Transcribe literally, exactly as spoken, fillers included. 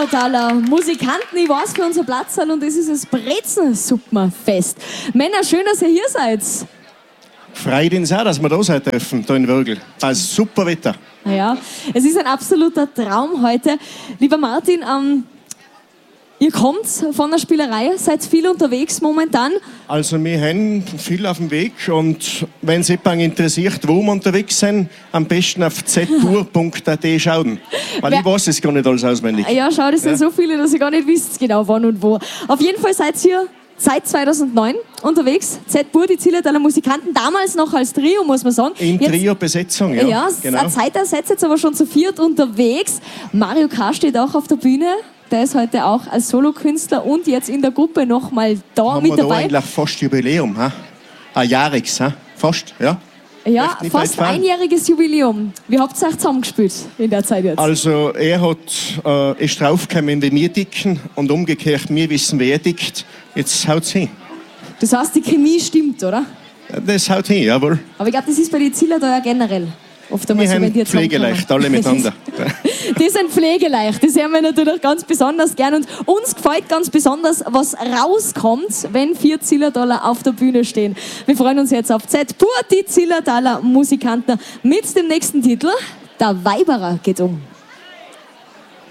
Zillertaler Musikanten. Ich weiß für unser Platzsaal und das ist das Brezensuppenfest. Männer, schön, dass ihr hier seid. Freut uns auch, dass wir da sein dürfen, da in Wörgl. Bei super Wetter. Ja, es ist ein absoluter Traum heute. Lieber Martin, ähm, ihr kommt von der Spielerei, seid viel unterwegs momentan. Also wir haben viel auf dem Weg und wenn es jemand interessiert, wo wir unterwegs sind, am besten auf z tour punkt a t schauen. Weil Wer ich weiß es gar nicht alles auswendig. Ja, schau, das sind Ja. so viele, dass ihr gar nicht wisst genau wann und wo. Auf jeden Fall seid ihr seit zweitausendneun unterwegs. Z-Pur, die Zillertaler Musikanten, damals noch als Trio, muss man sagen. In Jetzt- Trio-Besetzung, ja. Ja, genau. eine Zeit ersetzt jetzt aber schon zu viert unterwegs. Mario K. steht auch auf der Bühne. Der ist heute auch als Solokünstler und jetzt in der Gruppe noch mal da Haben mit wir da dabei. eigentlich fast Jubiläum, ha? Ein Jahriges, ha? Fast, ja. Ja, Echt nicht fast weit fahren. einjähriges Jubiläum. Wie habt ihr euch zusammengespielt in der Zeit jetzt? Also er hat, äh, ist draufgekommen, wie wir dicken und umgekehrt, wir wissen, wer dickt. Jetzt haut's hin. Das heißt, die Chemie stimmt, oder? Das haut hin, jawohl. Aber ich glaube, das ist bei den Zillertaler generell oft einmal Wir so, wenn haben die pflegeleicht, alle miteinander. Die sind pflegeleicht, das hören wir natürlich ganz besonders gern. Und uns gefällt ganz besonders, was rauskommt, wenn vier Zillertaler auf der Bühne stehen. Wir freuen uns jetzt auf Z-Pur, die Zillertaler Musikanten mit dem nächsten Titel. Der Weiberer geht um.